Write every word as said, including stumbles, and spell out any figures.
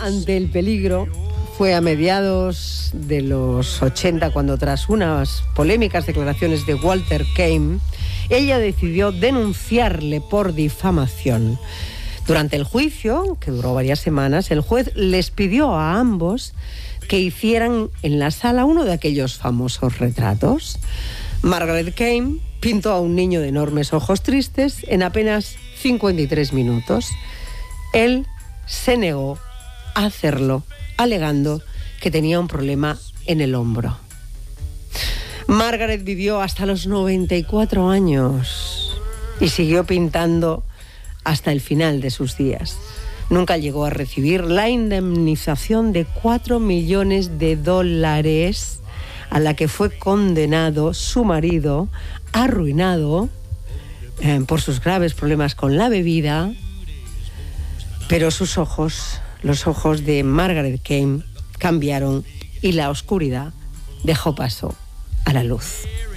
ante el peligro fue a mediados de los ochenta cuando, tras unas polémicas declaraciones de Walter Kane, ella decidió denunciarle por difamación. Durante el juicio, que duró varias semanas, el juez les pidió a ambos que hicieran en la sala uno de aquellos famosos retratos. Margaret Kane pintó a un niño de enormes ojos tristes en apenas cincuenta y tres minutos. Él se negó a hacerlo, alegando que tenía un problema en el hombro. Margaret vivió hasta los noventa y cuatro años y siguió pintando hasta el final de sus días. Nunca llegó a recibir la indemnización de cuatro millones de dólares a la que fue condenado su marido, arruinado eh, por sus graves problemas con la bebida, pero sus ojos, los ojos de Margaret Kane, cambiaron y la oscuridad dejó paso a la luz.